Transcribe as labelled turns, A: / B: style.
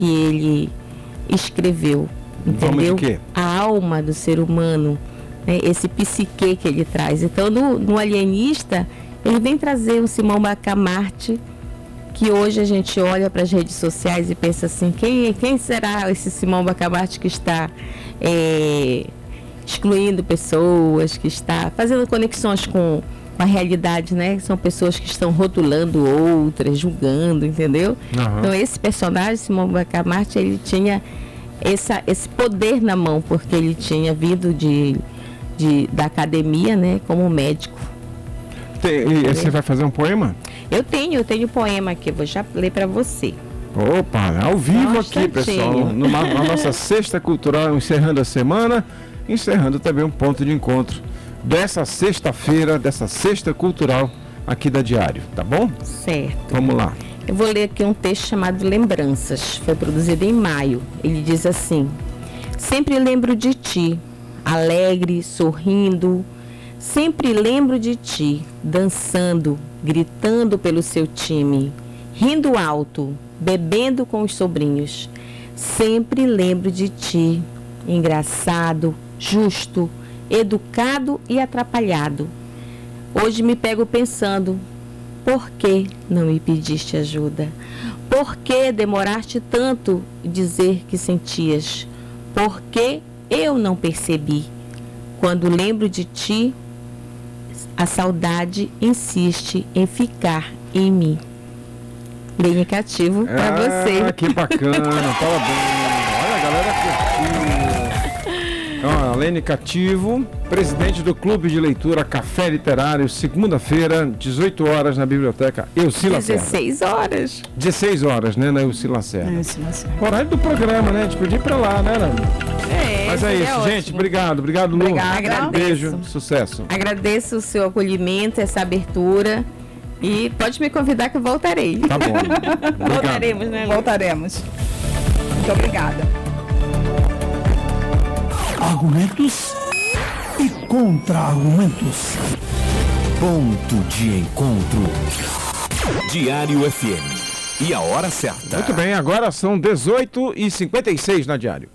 A: que ele escreveu, entendeu?
B: De quê?
A: A alma do ser humano, né? Esse psique que ele traz. Então, no Alienista, ele vem trazer o Simão Bacamarte, que hoje a gente olha para as redes sociais e pensa assim, quem será esse Simão Bacamarte que está excluindo pessoas, que está fazendo conexões com a realidade, né? São pessoas que estão rotulando outras, julgando, entendeu?
B: Uhum.
A: Então, esse personagem, Simão Bacamarte, ele tinha esse poder na mão, porque ele tinha vindo da academia, né? Como médico.
B: E você vai fazer um poema?
A: Eu tenho poema aqui, vou já ler para você.
B: Opa, ao vivo aqui, pessoal, na nossa Sexta Cultural, encerrando a semana, encerrando também um ponto de encontro dessa sexta-feira, dessa Sexta Cultural aqui da Diário, tá bom?
A: Certo.
B: Vamos lá.
A: Eu vou ler aqui um texto chamado Lembranças, foi produzido em maio. Ele diz assim: sempre lembro de ti, alegre, sorrindo, sempre lembro de ti, dançando, gritando pelo seu time, rindo alto, bebendo com os sobrinhos. Sempre lembro de ti, engraçado, justo, educado e atrapalhado. Hoje me pego pensando, por que não me pediste ajuda? Por que demoraste tanto em dizer que sentias? Por que eu não percebi? Quando lembro de ti, a saudade insiste em ficar em mim. Lene Cativo para você.
B: Que bacana, parabéns. Olha, a galera curtiu. Lene Cativo, presidente do Clube de Leitura Café Literário, segunda-feira, 18 horas na Biblioteca Elci Lacerda.
A: 16 horas.
B: 16 horas, né, na Elci Lacerda. Horário do programa, né? A gente podia ir pra lá, né, Ana? Mas é isso, gente.
A: Ótimo.
B: Obrigado, Lu.
A: Agradeço.
B: Beijo, sucesso.
A: Agradeço o seu acolhimento, essa abertura. E pode me convidar que eu voltarei.
B: Tá bom.
A: Voltaremos, né, Lu?
C: Voltaremos. Muito obrigada.
D: Argumentos e contra-argumentos. Ponto de encontro. Diário FM. E a hora certa.
B: Muito bem, agora são 18h56 na Diário.